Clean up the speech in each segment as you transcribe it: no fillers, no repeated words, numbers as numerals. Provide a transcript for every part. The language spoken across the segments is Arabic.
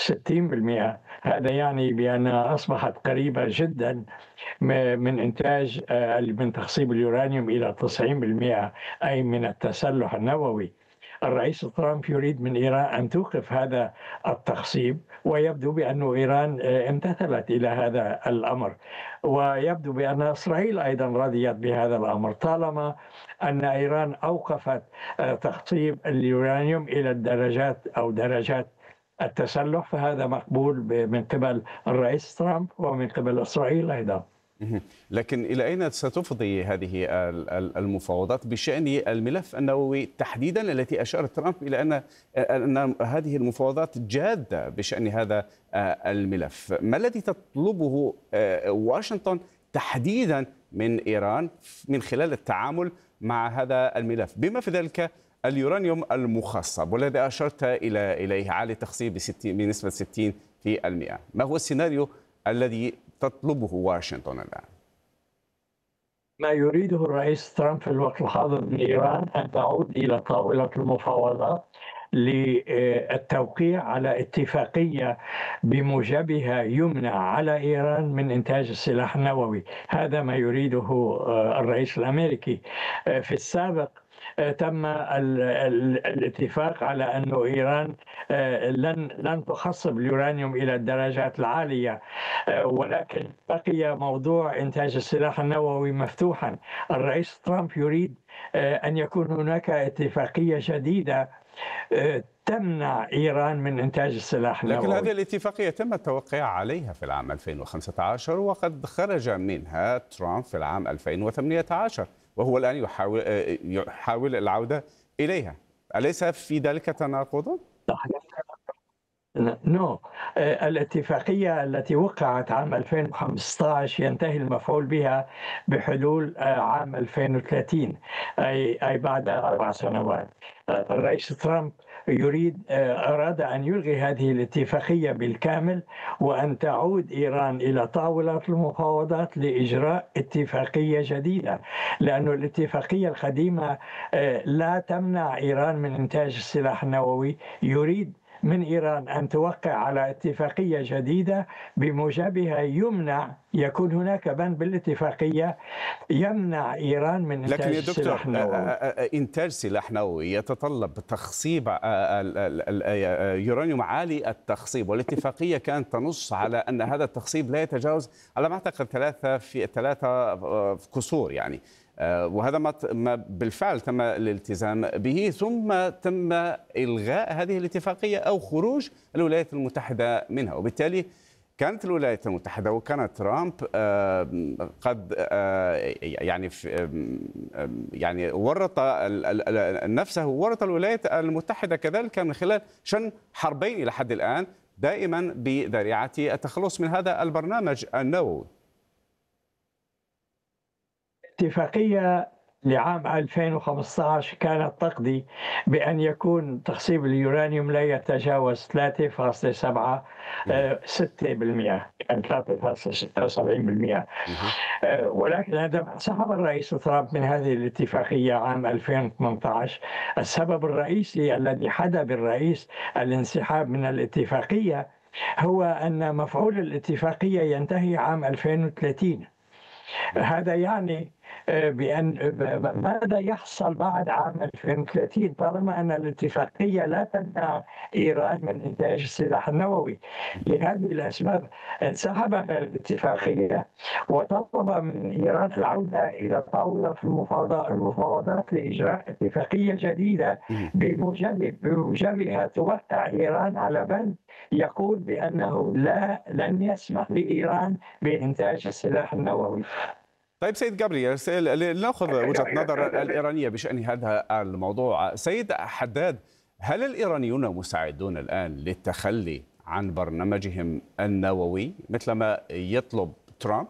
60%. هذا يعني بأنها أصبحت قريبة جدًا من إنتاج من تخصيب اليورانيوم إلى 90%، أي من التسلح النووي. الرئيس ترامب يريد من إيران أن توقف هذا التخصيب، ويبدو بأن إيران امتثلت إلى هذا الأمر، ويبدو بأن إسرائيل أيضا رضيت بهذا الأمر طالما أن إيران أوقفت تخصيب اليورانيوم إلى الدرجات أو درجات التسلح، فهذا مقبول من قبل الرئيس ترامب ومن قبل إسرائيل أيضا. لكن إلى أين ستفضي هذه المفاوضات بشأن الملف النووي تحديدا، التي أشار ترامب إلى أن هذه المفاوضات جادة بشأن هذا الملف؟ ما الذي تطلبه واشنطن تحديدا من إيران من خلال التعامل مع هذا الملف، بما في ذلك اليورانيوم المخصب والذي أشرت إليه عالي التخصيب بنسبة 60%؟ ما هو السيناريو الذي تطلبه واشنطن الآن؟ ما يريده الرئيس ترامب في الوقت الحاضر من إيران أن تعود إلى طاولة المفاوضات للتوقيع على اتفاقية بموجبها يمنع على إيران من إنتاج السلاح النووي. هذا ما يريده الرئيس الأمريكي. في السابق تم الاتفاق على أن إيران لن تخصب اليورانيوم إلى الدرجات العالية، ولكن بقي موضوع إنتاج السلاح النووي مفتوحا. الرئيس ترامب يريد أن يكون هناك اتفاقية جديدة تمنع إيران من إنتاج السلاح النووي. لكن هذه الاتفاقية تم التوقيع عليها في العام 2015 وقد خرج منها ترامب في العام 2018، وهو الآن يحاول العودة إليها. أليس في ذلك تناقض؟ نو. الاتفاقية التي وقعت عام 2015 ينتهي المفعول بها بحلول عام 2030، أي بعد 4 سنوات. الرئيس ترامب أراد أن يلغي هذه الاتفاقية بالكامل، وأن تعود إيران إلى طاولة المفاوضات لإجراء اتفاقية جديدة، لأن الاتفاقية القديمة لا تمنع إيران من إنتاج السلاح النووي. يريد من إيران أن توقع على اتفاقية جديدة بموجبها يكون هناك بند بالاتفاقية يمنع إيران من إنتاج لكن يا دكتور، السلاح النووي. إنتاج سلاح نووي يتطلب تخصيب اليورانيوم عالي التخصيب، والاتفاقية كانت تنص على أن هذا التخصيب لا يتجاوز على ما أعتقد 3 كسور يعني. وهذا ما بالفعل تم الالتزام به، ثم تم إلغاء هذه الاتفاقية أو خروج الولايات المتحدة منها، وبالتالي كانت الولايات المتحدة وكان ترامب قد يعني ورط نفسه وورط الولايات المتحدة كذلك من خلال شن حربين إلى حد الآن دائما بذريعة التخلص من هذا البرنامج النووي. اتفاقية لعام 2015 كانت تقضي بأن يكون تخصيب اليورانيوم لا يتجاوز 3.6%، يعني 3.76%. ولكن عندما انسحب الرئيس ترامب من هذه الاتفاقية عام 2018، السبب الرئيسي الذي حدا بالرئيس الانسحاب من الاتفاقية هو أن مفعول الاتفاقية ينتهي عام 2030. هذا يعني بأن ماذا يحصل بعد عام 2030 طالما أن الاتفاقية لا تمنع إيران من إنتاج السلاح النووي. لهذه الأسباب انسحب من الاتفاقية وطلب من إيران العودة إلى طاولة المفاوضات لإجراء اتفاقية جديدة بموجبها توقع إيران على بند يقول بأنه لن يسمح لإيران بإنتاج السلاح النووي. طيب سيد جابرييل، لنأخذ وجهة نظر الإيرانية بشأن هذا الموضوع. سيد حداد، هل الإيرانيون مستعدون الآن للتخلي عن برنامجهم النووي مثل ما يطلب ترامب؟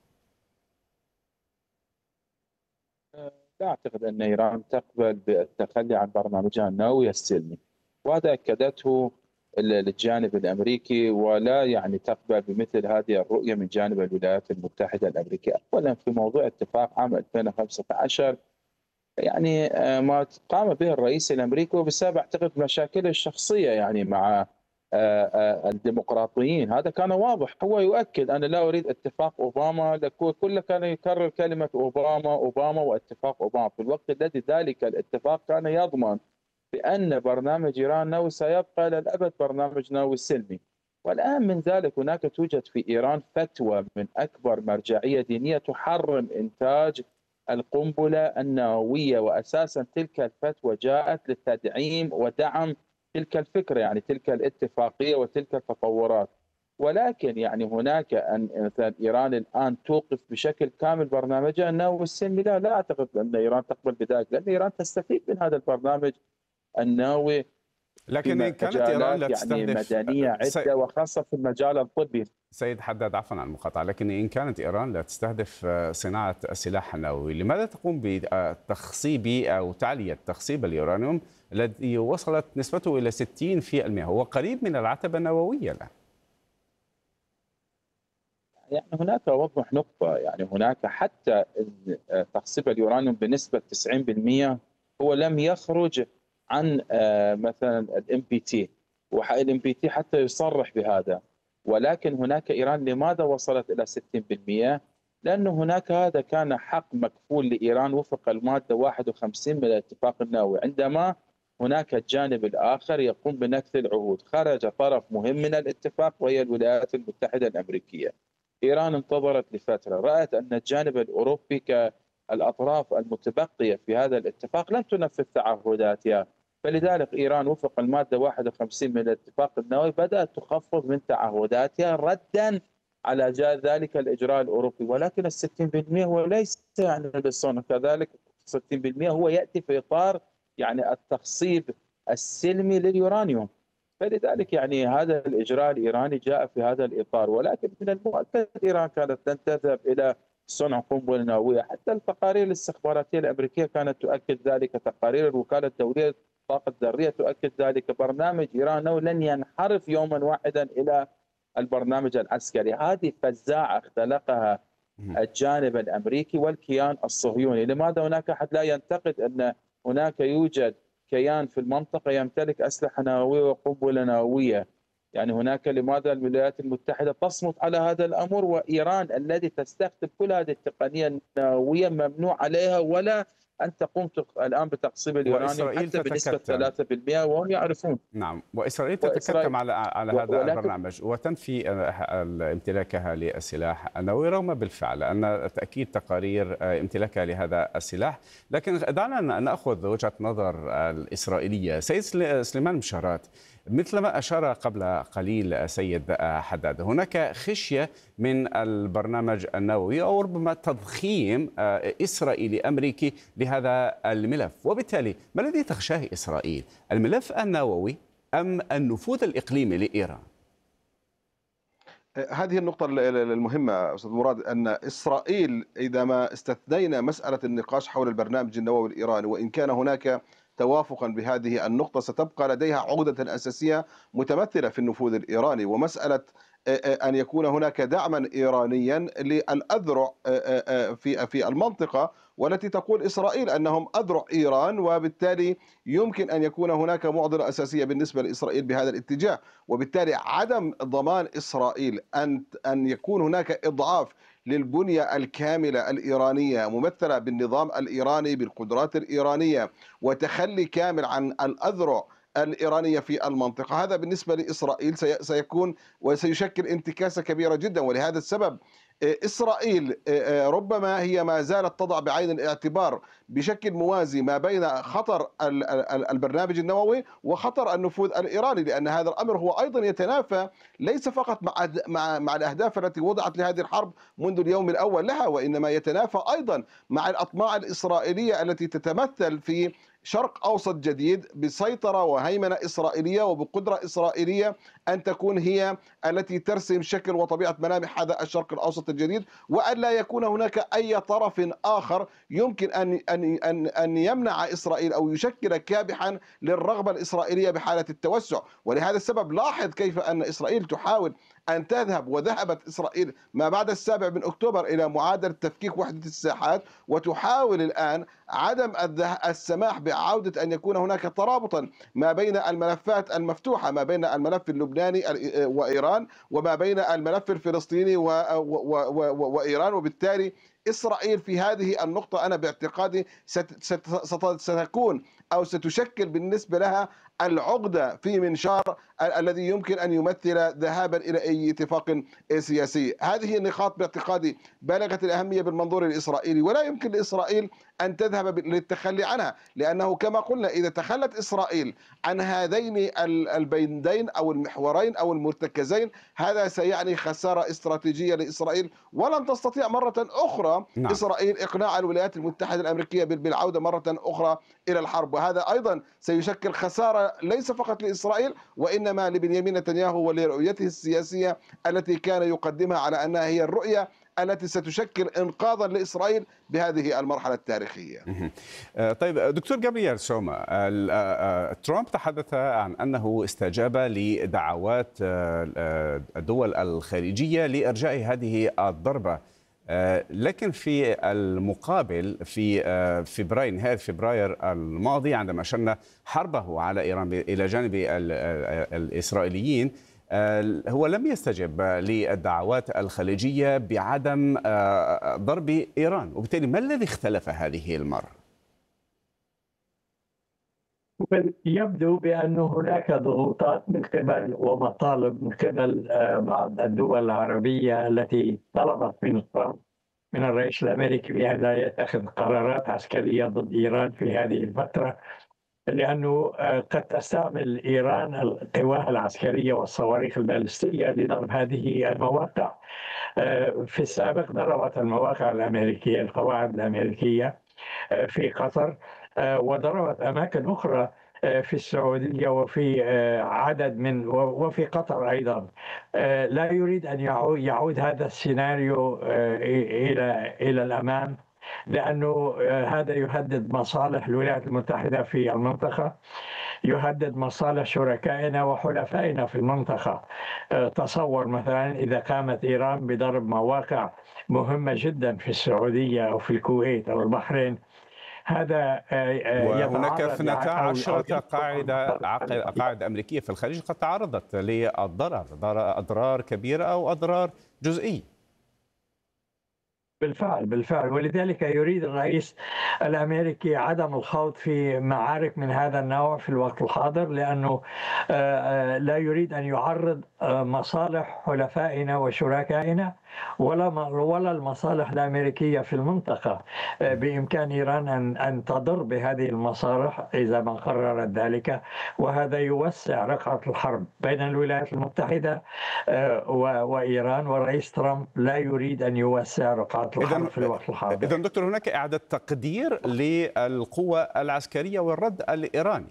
لا أعتقد أن إيران تقبل بالتخلي عن برنامجها النووي السلمي، وهذا أكدته الجانب الأمريكي، ولا يعني تقبل بمثل هذه الرؤية من جانب الولايات المتحدة الأمريكية. أولا في موضوع اتفاق عام 2015 يعني ما قام به الرئيس الأمريكي وبسبب أعتقد مشاكله الشخصية يعني مع الديمقراطيين. هذا كان واضح. هو يؤكد أنا لا أريد اتفاق أوباما، كله كان يكرر كلمة أوباما أوباما واتفاق أوباما، في الوقت الذي ذلك الاتفاق كان يضمن بأن برنامج إيران نووي سيبقى للأبد برنامج نووي سلمي. والآن من ذلك هناك توجد في إيران فتوى من أكبر مرجعية دينية تحرم إنتاج القنبلة النووية، وأساسا تلك الفتوى جاءت لتدعيم ودعم تلك الفكرة، يعني تلك الاتفاقية وتلك التطورات. ولكن يعني هناك أن مثلا إيران الآن توقف بشكل كامل برنامجها النووي السلمي، لا أعتقد أن إيران تقبل بذلك، لأن إيران تستفيد من هذا البرنامج النووي في لكن إن كانت إيران مجالات لا يعني تستهدف مدنية عدة، وخاصة في المجال الطبي. سيد حداد، عفوا عن المقاطعة، لكن إن كانت إيران لا تستهدف صناعة السلاح النووي، لماذا تقوم بتخصيب أو تعلية تخصيب اليورانيوم الذي وصلت نسبته إلى 60%؟ هو قريب من العتبة النووية الآن. يعني هناك وضح نقطة، يعني هناك حتى تخصيب اليورانيوم بنسبة 90% هو لم يخرج عن مثلا الام بي تي، والام بي تي حتى يصرح بهذا. ولكن هناك إيران لماذا وصلت إلى 60%؟ لأن هناك هذا كان حق مكفول لإيران وفق المادة 51 من الاتفاق النووي. عندما هناك الجانب الآخر يقوم بنكث العهود، خرج طرف مهم من الاتفاق وهي الولايات المتحدة الأمريكية. إيران انتظرت لفترة، رأت أن الجانب الأوروبي كالأطراف المتبقية في هذا الاتفاق لم تنفذ تعهداتها، فلذلك إيران وفق المادة 51 من الاتفاق النووي بدأت تخفض من تعهداتها ردا على ذلك الإجراء الأوروبي. ولكن 60% هو ليس يعني للصنع، كذلك 60% هو يأتي في إطار يعني التخصيب السلمي لليورانيوم. فلذلك يعني هذا الإجراء الإيراني جاء في هذا الإطار. ولكن من المؤكد إيران كانت لن تذهب إلى صنع قنبلة نووية، حتى التقارير الاستخباراتية الأمريكية كانت تؤكد ذلك، تقارير الوكالة الدولية للطاقة الذرية تؤكد ذلك. برنامج إيران لن ينحرف يوما واحدا إلى البرنامج العسكري. هذه فزاعة اختلقها الجانب الأمريكي والكيان الصهيوني. لماذا هناك أحد لا ينتقد أن هناك يوجد كيان في المنطقة يمتلك أسلحة نووية وقنبلة نووية؟ يعني هناك لماذا الولايات المتحدة تصمت على هذا الأمر، وإيران الذي تستخدم كل هذه التقنية النووية ممنوع عليها ولا أن تقوم الآن بتقصيب اليورانيوم حتى بنسبة 3%، وهم يعرفون. نعم، وإسرائيل تتكتم على هذا البرنامج وتنفي امتلاكها للسلاح النووي، رغم بالفعل أن تأكيد تقارير امتلاكها لهذا السلاح. لكن دعنا نأخذ وجهة نظر الإسرائيلية. سيد سليمان مشارات، مثلما أشار قبل قليل سيد حداد، هناك خشية من البرنامج النووي أو ربما تضخيم إسرائيلي أمريكي لهذا الملف، وبالتالي ما الذي تخشاه إسرائيل؟ الملف النووي أم النفوذ الإقليمي لإيران؟ هذه النقطة المهمة أستاذ مراد، أن إسرائيل إذا ما استثنينا مسألة النقاش حول البرنامج النووي الإيراني، وإن كان هناك توافقا بهذه النقطة، ستبقى لديها عقدة أساسية متمثلة في النفوذ الإيراني، ومسألة أن يكون هناك دعما إيرانيا للأذرع في المنطقة، والتي تقول إسرائيل أنهم أذرع إيران، وبالتالي يمكن أن يكون هناك معضلة أساسية بالنسبة لإسرائيل بهذا الاتجاه. وبالتالي عدم ضمان إسرائيل أن يكون هناك إضعاف للبنية الكاملة الإيرانية ممثلة بالنظام الإيراني بالقدرات الإيرانية، وتخلي كامل عن الأذرع الإيرانية في المنطقة، هذا بالنسبة لإسرائيل سيكون وسيشكل انتكاسة كبيرة جدا. ولهذا السبب إسرائيل ربما هي ما زالت تضع بعين الاعتبار بشكل موازي ما بين خطر البرنامج النووي وخطر النفوذ الإيراني، لأن هذا الأمر هو أيضا يتنافى ليس فقط مع الأهداف التي وضعت لهذه الحرب منذ اليوم الأول لها، وإنما يتنافى أيضا مع الأطماع الإسرائيلية التي تتمثل في شرق أوسط جديد بسيطرة وهيمنة إسرائيلية وبقدرة إسرائيلية أن تكون هي التي ترسم شكل وطبيعة ملامح هذا الشرق الأوسط الجديد، وأن لا يكون هناك أي طرف آخر يمكن أن يمنع إسرائيل أو يشكل كابحا للرغبة الإسرائيلية بحالة التوسع. ولهذا السبب لاحظ كيف أن إسرائيل تحاول أن تذهب، وذهبت إسرائيل ما بعد 7 أكتوبر إلى معادلة تفكيك وحدة الساحات، وتحاول الآن عدم السماح بعودة أن يكون هناك ترابطا ما بين الملفات المفتوحة، ما بين الملف اللبناني وإيران وما بين الملف الفلسطيني وإيران. وبالتالي إسرائيل في هذه النقطة أنا باعتقادي ستكون أو ستشكل بالنسبة لها العقدة في منشار الذي يمكن أن يمثل ذهابا إلى أي اتفاق سياسي. هذه النقاط باعتقادي بالغة الأهمية بالمنظور الإسرائيلي، ولا يمكن لإسرائيل أن تذهب للتخلي عنها، لأنه كما قلنا إذا تخلت إسرائيل عن هذين البندين أو المحورين أو المرتكزين هذا سيعني خسارة استراتيجية لإسرائيل، ولن تستطيع مرة أخرى نعم. إسرائيل إقناع الولايات المتحدة الأمريكية بالعودة مرة أخرى إلى الحرب. وهذا أيضا سيشكل خسارة ليس فقط لإسرائيل وإنما لبنيامين نتنياهو ولرؤيته السياسية التي كان يقدمها على أنها هي الرؤية التي ستشكل إنقاذا لإسرائيل بهذه المرحلة التاريخية. طيب دكتور جابرييل سوما، ترامب تحدث عن أنه استجاب لدعوات الدول الخارجية لإرجاء هذه الضربة، لكن في المقابل في نهاية فبراير الماضي عندما شن حربه على إيران إلى جانب الإسرائيليين هو لم يستجب للدعوات الخليجية بعدم ضرب إيران، وبالتالي ما الذي اختلف هذه المرة؟ يبدو بأن هناك ضغوطات من قبل ومطالب من قبل بعض الدول العربية التي طلبت من الرئيس الأمريكي بأن لا يتخذ قرارات عسكرية ضد إيران في هذه الفترة، لأنه قد تستعمل إيران القوى العسكرية والصواريخ البالستية لضرب هذه المواقع. في السابق ضربت المواقع الأمريكية القواعد الأمريكية في قطر، وضربت أماكن أخرى في السعودية وفي وفي قطر أيضا. لا يريد أن يعود هذا السيناريو إلى الأمام، لأنه هذا يهدد مصالح الولايات المتحدة في المنطقة، يهدد مصالح شركائنا وحلفائنا في المنطقة. تصور مثلا إذا قامت إيران بضرب مواقع مهمة جدا في السعودية أو في الكويت أو البحرين، هذا وهناك 12 قاعدة أمريكية في الخليج قد تعرضت للضرر، أضرار كبيرة أو أضرار جزئية. بالفعل، ولذلك يريد الرئيس الأمريكي عدم الخوض في معارك من هذا النوع في الوقت الحاضر، لأنه لا يريد أن يعرض مصالح حلفائنا وشركائنا ولا المصالح الأمريكية في المنطقة. بإمكان إيران أن تضر بهذه المصالح إذا ما قررت ذلك، وهذا يوسع رقعة الحرب بين الولايات المتحدة وإيران، والرئيس ترامب لا يريد أن يوسع رقعة الحرب في الوقت الحاضر. إذن دكتور هناك إعادة تقدير للقوة العسكرية والرد الإيراني.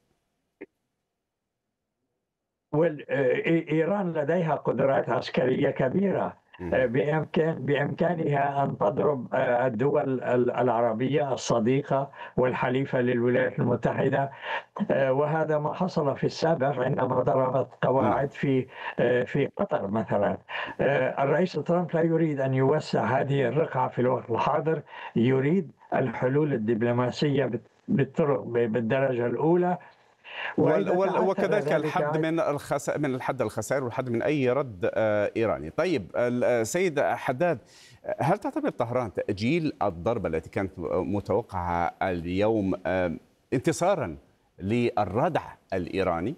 إيران لديها قدرات عسكرية كبيرة، بإمكانها أن تضرب الدول العربية الصديقة والحليفة للولايات المتحدة، وهذا ما حصل في السابق عندما ضربت قواعد في قطر مثلا. الرئيس ترامب لا يريد أن يوسع هذه الرقعة في الوقت الحاضر، يريد الحلول الدبلوماسية بالدرجة الأولى، وكذلك الحد من الحد الخسائر والحد من أي رد إيراني. طيب سيد حداد، هل تعتبر طهران تأجيل الضربة التي كانت متوقعة اليوم انتصارا للردع الإيراني؟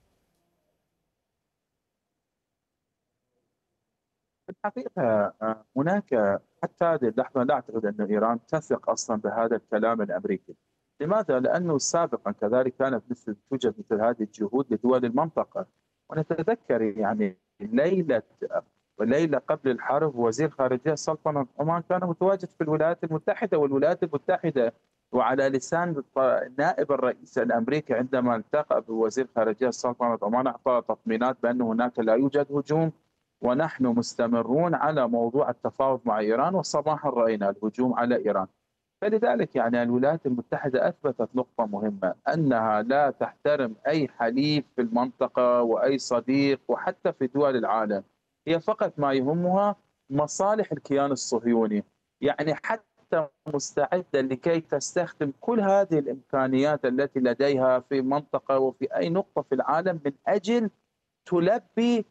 في الحقيقة هناك حتى هذه اللحظة لا أعتقد أن إيران تثق أصلا بهذا الكلام الأمريكي. لماذا؟ لأنه سابقا كذلك كانت توجد مثل هذه الجهود لدول المنطقة. ونتذكر يعني ليلة قبل الحرب وزير خارجية سلطنة عمان كان متواجد في الولايات المتحدة، والولايات المتحدة وعلى لسان نائب الرئيس الأمريكي عندما التقى بوزير خارجية سلطنة عمان أعطى تطمينات بأن هناك لا يوجد هجوم ونحن مستمرون على موضوع التفاوض مع إيران، وصباحا رأينا الهجوم على إيران. فلذلك يعني الولايات المتحدة أثبتت نقطة مهمة، أنها لا تحترم أي حليف في المنطقة وأي صديق وحتى في دول العالم. هي فقط ما يهمها مصالح الكيان الصهيوني. يعني حتى حتى مستعدة لكي تستخدم كل هذه الإمكانيات التي لديها في منطقة وفي أي نقطة في العالم من أجل تلبي